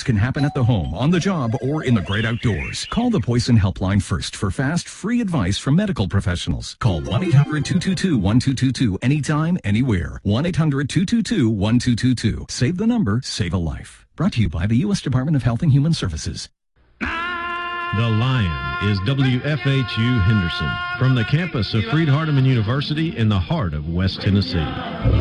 can happen at the home, on the job, or in the great outdoors. Call the Poison Helpline first for fast, free advice from medical professionals. Call 1-800-222-1222 anytime, anywhere. 1-800-222-1222. Save the number, save a life. Brought to you by the U.S. Department of Health and Human Services. The Lion is WFHU Henderson from the campus of Freed Hardeman University in the heart of West Tennessee.